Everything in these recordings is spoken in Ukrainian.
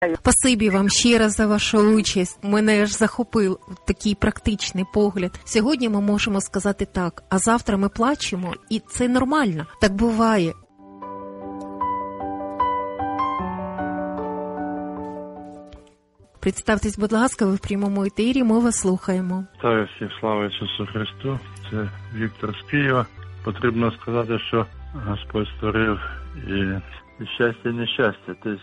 Спасибі вам ще раз за вашу участь. Мене аж захопив такий практичний погляд. Сьогодні ми можемо сказати так, а завтра ми плачемо, і це нормально. Так буває. Представтесь, будь ласка, ви в прямому етері, ми вас слухаємо. Вітаю всіх, слава Ісусу Христу. Це Віктор з Києва. Потрібно сказати, що Господь створив і щастя, і нещастя. Тобто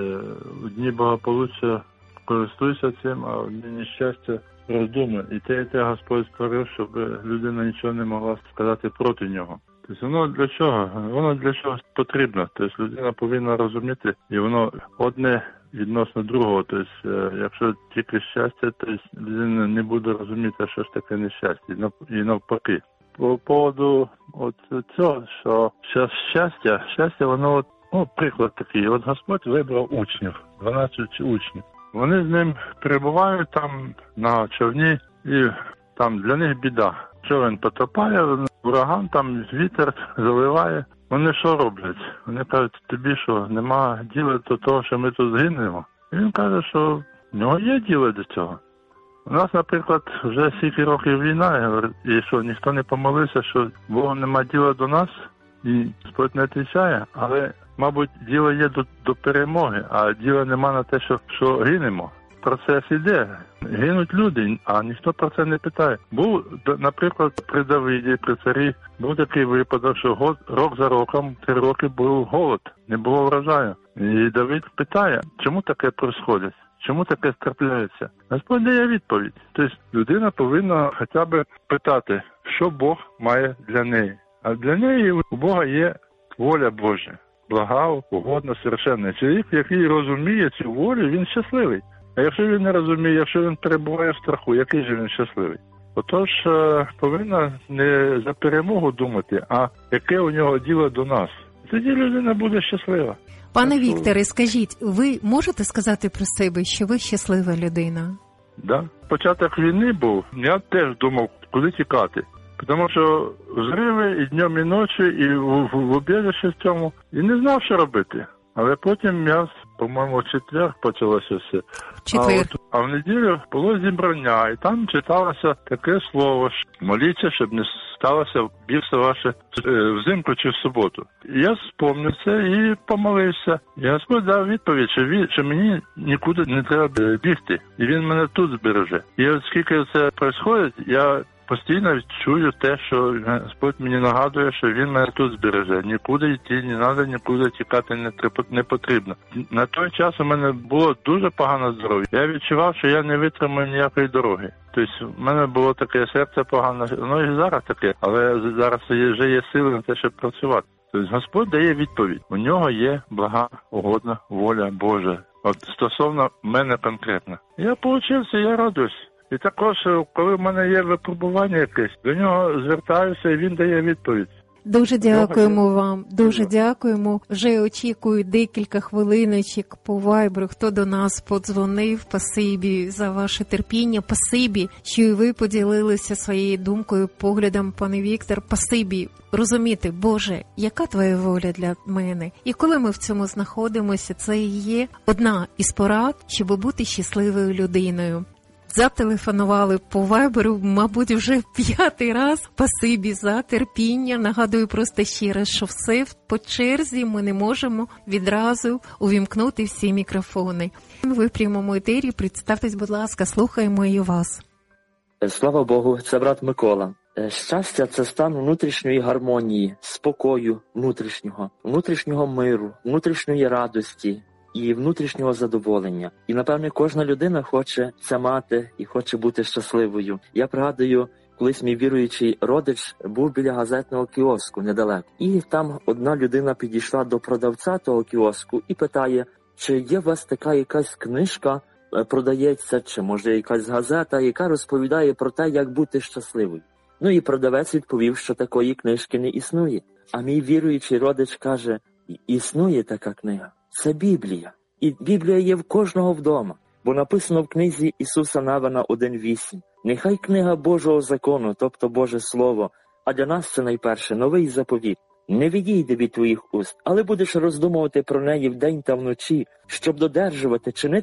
в дні благополуччя користуйся цим, а в дні нещастя роздумуй. І те Господь створив, щоб людина нічого не могла сказати проти нього. Тобто воно для чого? Воно для чогось потрібно. Тобто людина повинна розуміти, і воно одне відносно другого. Тобто, якщо тільки щастя, то людина не буде розуміти, що ж таке нещастя. І навпаки. По поводу цього, що щастя, воно, приклад такий. От Господь вибрав учнів, 12 учнів. Вони з ним перебувають там на човні, і там для них біда. Човен потопає, ураган, там вітер заливає. Вони що роблять? Вони кажуть, тобі що, нема діла до того, що ми тут згинемо? І він каже, що в нього є діло до цього. У нас, наприклад, вже стільки років війна, і що, ніхто не помолився, що Богу нема діла до нас, і Господь не відповідає, але, мабуть, діло є до перемоги, а діла нема на те, що гинемо. Процес іде, гинуть люди, а ніхто про це не питає. Був, наприклад, при Давиді, при царі, був такий випадок, що рок за роком, 3 роки був голод, не було врожаю. І Давид питає, чому таке відбувається? Чому таке трапляється? Господь дає відповідь. Тобто людина повинна хоча б питати, що Бог має для неї. А для неї у Бога є воля Божа. Блага, угодна, совершенна. Чоловік, який розуміє цю волю, він щасливий. А якщо він не розуміє, якщо він перебуває в страху, який же він щасливий? Отож, повинна не за перемогу думати, а яке у нього діло до нас. Тоді людина буде щаслива. Пане Вікторе, скажіть, ви можете сказати про себе, що ви щаслива людина? Да. Початок війни був, я теж думав, куди тікати. Тому що зриви і днем, і ночі, і в убіжищі в цьому, і не знав, що робити. Але потім по-моєму, в четвер почалося все. А в неділю було зібрання, і там читалося таке слово, що моліться, щоб не сталося вбивство ваше взимку чи в суботу. І я вспомнив це і помолився. І Господь дав відповідь, що мені нікуди не треба бігти, і Він мене тут збереже. І оскільки це відбувається, я постійно чую те, що Господь мені нагадує, що Він мене тут збереже. Нікуди йти не треба, нікуди тікати не потрібно. На той час у мене було дуже погане здоров'я. Я відчував, що я не витримаю ніякої дороги. Тобто в мене було таке серце погане, воно і зараз таке, але зараз вже є сили на те, щоб працювати. Тобто Господь дає відповідь. У нього є блага, угодна воля Божа. От стосовно мене конкретно. Я получився, я радуюсь. І також, коли в мене є випробування якесь, до нього звертаюся, і він дає відповідь. Дуже дякуємо вам, дуже дякуємо. Вже очікую декілька хвилиночок по вайберу, хто до нас подзвонив. Спасибі за ваше терпіння, спасибі, що і ви поділилися своєю думкою, поглядом, пане Віктор. Спасибі розуміти, Боже, яка твоя воля для мене? І коли ми в цьому знаходимося, це і є одна із порад, щоб бути щасливою людиною. Зателефонували по вайберу, мабуть, вже 5-й раз. Спасибі за терпіння. Нагадую просто ще раз, що все по черзі, ми не можемо відразу увімкнути всі мікрофони. Ви в прямому етері, представтесь, будь ласка, слухаємо і вас. Слава Богу, це брат Микола. Щастя – це стан внутрішньої гармонії, спокою внутрішнього миру, внутрішньої радості і внутрішнього задоволення. І, напевне, кожна людина хоче це мати і хоче бути щасливою. Я пригадую, колись мій віруючий родич був біля газетного кіоску недалеко. І там одна людина підійшла до продавця того кіоску і питає, чи є у вас така якась книжка, продається, чи може якась газета, яка розповідає про те, як бути щасливою. Ну і продавець відповів, що такої книжки не існує. А мій віруючий родич каже, існує така книга. Це Біблія. І Біблія є в кожного вдома. Бо написано в книзі Ісуса Навина 1.8. Нехай книга Божого закону, тобто Боже Слово, а для нас це найперше новий заповіт. не відійде від твоїх уст, але будеш роздумувати про неї вдень та вночі, щоб додержувати, чинити